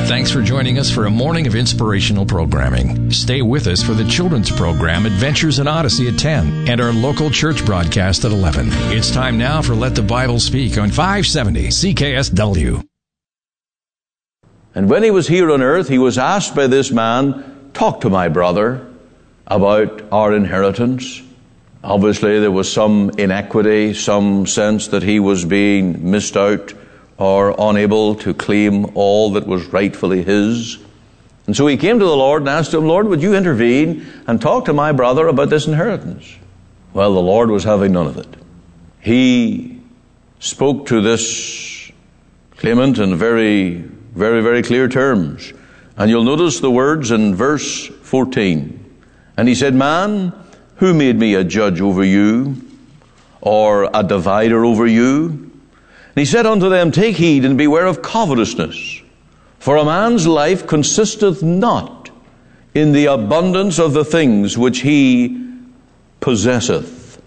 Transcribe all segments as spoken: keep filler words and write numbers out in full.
Thanks for joining us for a morning of inspirational programming. Stay with us for the children's program Adventures in Odyssey at ten and our local church broadcast at eleven. It's time now for Let the Bible Speak on five seventy C K S W. And when he was here on earth, he was asked by this man, talk to my brother about our inheritance. Obviously, there was some inequity, some sense that he was being missed out or unable to claim all that was rightfully his. And so he came to the Lord and asked him, Lord, would you intervene and talk to my brother about this inheritance? Well, the Lord was having none of it. He spoke to this claimant in very, very, very clear terms. And you'll notice the words in verse fourteen. And he said, man, who made me a judge over you, or a divider over you? And he said unto them, take heed and beware of covetousness, for a man's life consisteth not in the abundance of the things which he possesseth.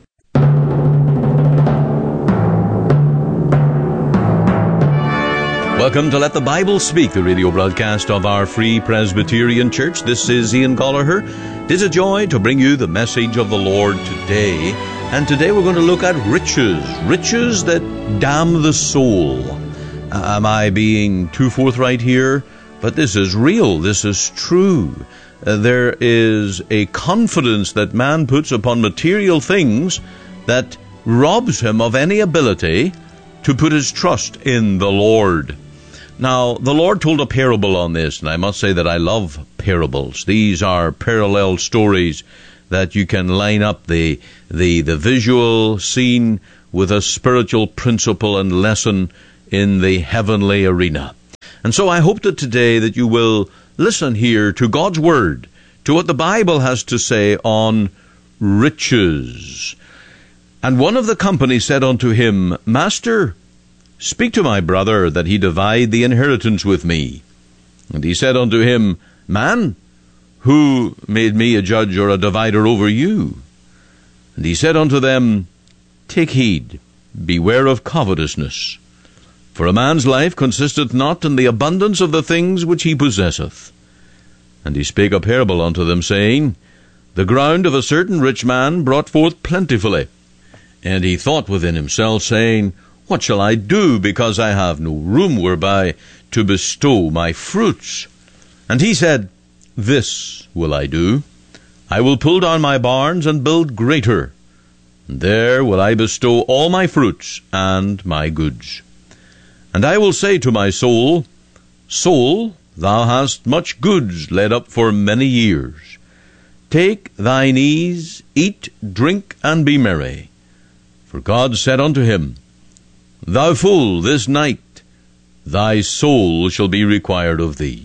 Welcome to Let the Bible Speak, the radio broadcast of our Free Presbyterian Church. This is Ian Colliher. It is a joy to bring you the message of the Lord today. And today we're going to look at riches, riches that damn the soul. Uh, am I being too forthright here? But this is real. This is true. Uh, there is a confidence that man puts upon material things that robs him of any ability to put his trust in the Lord. Now, the Lord told a parable on this, and I must say that I love parables. These are parallel stories that you can line up the the the visual scene with a spiritual principle and lesson in the heavenly arena. And so I hope that today that you will listen here to God's Word, to what the Bible has to say on riches. And one of the company said unto him, Master, speak to my brother that he divide the inheritance with me. And he said unto him, Man, who made me a judge or a divider over you? And he said unto them, take heed, beware of covetousness. For a man's life consisteth not in the abundance of the things which he possesseth. And he spake a parable unto them, saying, the ground of a certain rich man brought forth plentifully. And he thought within himself, saying, what shall I do, because I have no room whereby to bestow my fruits? And he said, this will I do. I will pull down my barns and build greater. And there will I bestow all my fruits and my goods. And I will say to my soul, Soul, thou hast much goods laid up for many years. Take thine ease, eat, drink, and be merry. For God said unto him, Thou fool, this night thy soul shall be required of thee.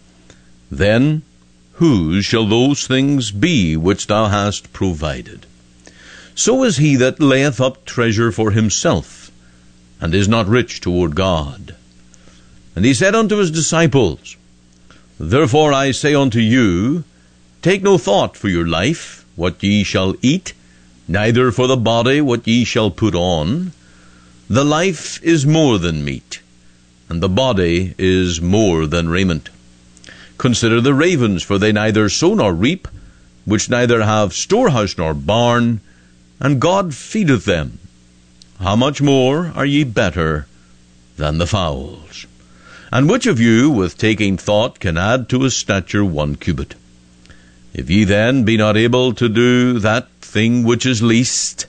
Then whose shall those things be which thou hast provided? So is he that layeth up treasure for himself, and is not rich toward God. And he said unto his disciples, Therefore I say unto you, take no thought for your life, what ye shall eat, neither for the body what ye shall put on. The life is more than meat, and the body is more than raiment. Consider the ravens, for they neither sow nor reap, which neither have storehouse nor barn, and God feedeth them. How much more are ye better than the fowls? And which of you, with taking thought, can add to his stature one cubit? If ye then be not able to do that thing which is least,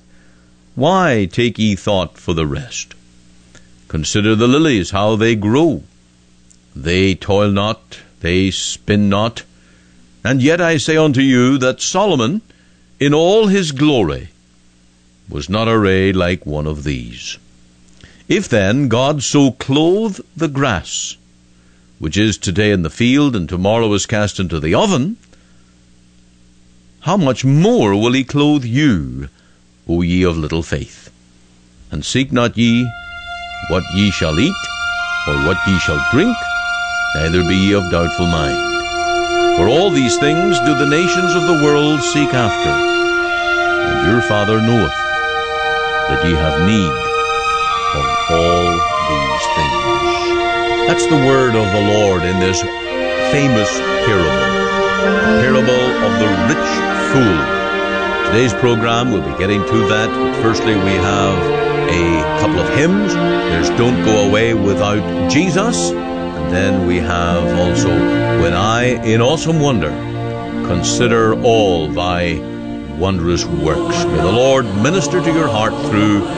why take ye thought for the rest? Consider the lilies, how they grow. They toil not, they spin not. And yet I say unto you that Solomon, in all his glory, was not arrayed like one of these. If then God so clothe the grass, which is today in the field, and tomorrow is cast into the oven, how much more will he clothe you, O ye of little faith? And seek not ye what ye shall eat, or what ye shall drink, neither be ye of doubtful mind. For all these things do the nations of the world seek after, and your Father knoweth that ye have need of all these things. That's the word of the Lord in this famous parable, the parable of the rich fool. Today's program, we'll be getting to that. But firstly, we have a couple of hymns. There's Don't Go Away Without Jesus. And then we have also When I, in Awesome Wonder, Consider All Thy Wondrous Works. May the Lord minister to your heart through